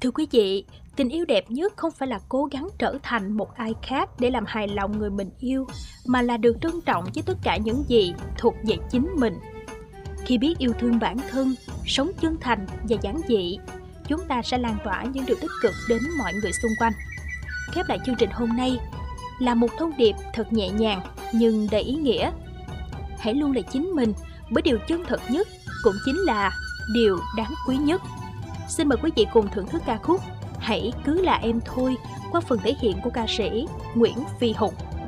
Thưa quý vị, tình yêu đẹp nhất không phải là cố gắng trở thành một ai khác để làm hài lòng người mình yêu, mà là được trân trọng với tất cả những gì thuộc về chính mình. Khi biết yêu thương bản thân, sống chân thành và giản dị, chúng ta sẽ lan tỏa những điều tích cực đến mọi người xung quanh. Khép lại chương trình hôm nay là một thông điệp thật nhẹ nhàng nhưng đầy ý nghĩa. Hãy luôn là chính mình, bởi điều chân thật nhất cũng chính là điều đáng quý nhất. Xin mời quý vị cùng thưởng thức ca khúc Hãy cứ là em thôi qua phần thể hiện của ca sĩ Nguyễn Phi Hùng.